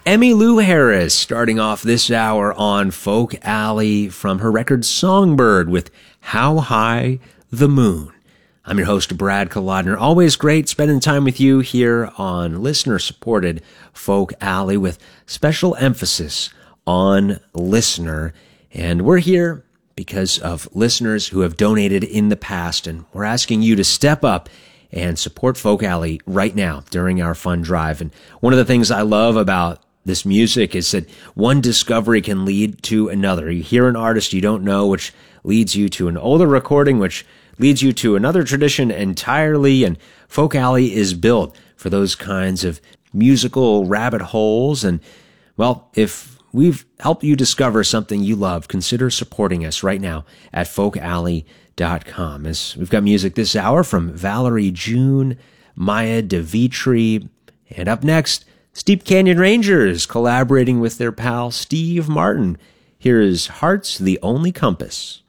Emmylou Harris starting off this hour on Folk Alley from her record Songbird with How High the Moon. I'm your host, Brad Kolodner. Always great spending time with you here on listener-supported Folk Alley with special emphasis on listener. And we're here because of listeners who have donated in the past, and we're asking you to step up and support Folk Alley right now during our fund drive. And one of the things I love about this music is that one discovery can lead to another. You hear an artist you don't know, which leads you to an older recording, which leads you to another tradition entirely, and Folk Alley is built for those kinds of musical rabbit holes. And, well, if we've helped you discover something you love, consider supporting us right now at folkalley.com. As we've got music this hour from Valerie June, Maya DeVitri, and up next, Steep Canyon Rangers collaborating with their pal Steve Martin. Here is Heart's the Only Compass.